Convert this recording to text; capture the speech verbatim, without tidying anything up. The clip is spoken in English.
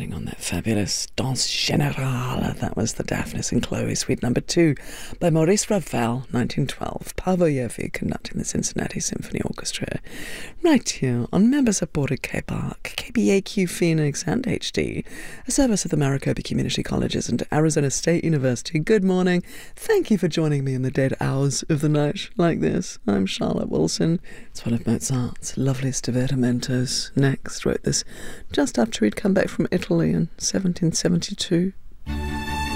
playing on that fabulous Danse Générale. That was the Daphnis and Chloe Suite Number Two by Maurice Ravel, nineteen twelve. Pavel Yervi conducting the Cincinnati Symphony Orchestra. Right here on Members of Border K Park, K B A Q Phoenix and H D, a service of the Maricopa Community Colleges and Arizona State University. Good morning. Thank you for joining me in the dead hours of the night like this. I'm Charlotte Wilson. It's one of Mozart's loveliest divertimentos. Next wrote this just after he'd come back from Italy in seventeen seventy-two.